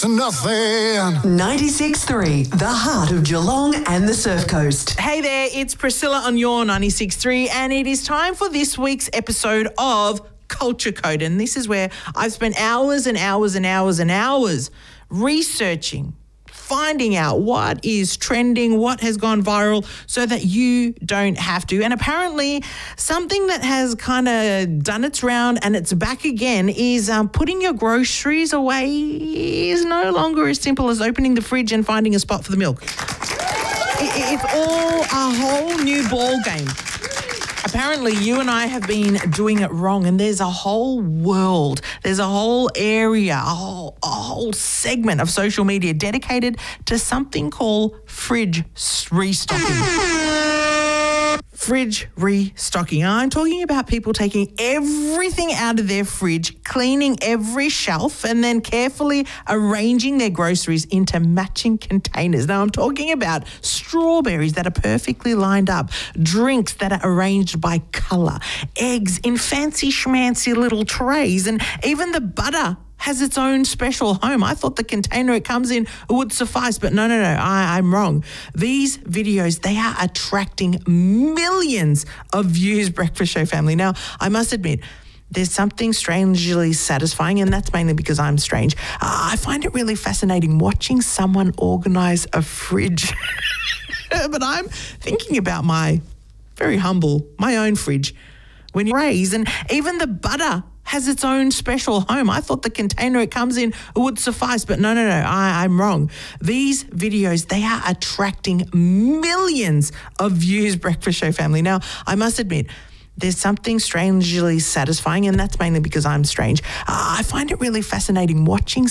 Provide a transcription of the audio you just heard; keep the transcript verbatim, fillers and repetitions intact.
to nothing. ninety-six point three, the heart of Geelong and the Surf Coast. Hey there, it's Priscilla on your ninety-six point three, and it is time for this week's episode of Culture Code. And this is where I've spent hours and hours and hours and hours researching, finding out what is trending, what has gone viral, so that you don't have to. And apparently something that has kind of done its round and it's back again is um, putting your groceries away is no longer as simple as opening the fridge and finding a spot for the milk. It, it's all a whole new ball game. Apparently, you and I have been doing it wrong, and there's a whole world, there's a whole area, a whole, a whole segment of social media dedicated to something called fridge restocking. Fridge restocking. I'm talking about people taking everything out of their fridge, cleaning every shelf, and then carefully arranging their groceries into matching containers. Now, I'm talking about strawberries that are perfectly lined up, drinks that are arranged by colour, eggs in fancy schmancy little trays, and even the butter has its own special home. I thought the container it comes in would suffice, but no, no, no, I, I'm wrong. These videos, they are attracting millions of views, Breakfast Show family. Now, I must admit, there's something strangely satisfying, and that's mainly because I'm strange. Uh, I find it really fascinating watching someone organise a fridge. But I'm thinking about my very humble, my own fridge. When you raise, and even the butter has its own special home. I thought the container it comes in would suffice, but no, no, no, I, I'm wrong. These videos, they are attracting millions of views, Breakfast Show family. Now, I must admit, there's something strangely satisfying, and that's mainly because I'm strange. Uh, I find it really fascinating watching